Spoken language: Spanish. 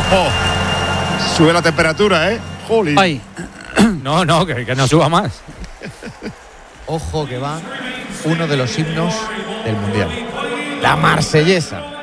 Oh, sube la temperatura, ¿eh? Jolín. Ay. No, que no suba más. Ojo que va uno de los himnos del Mundial. La Marsellesa.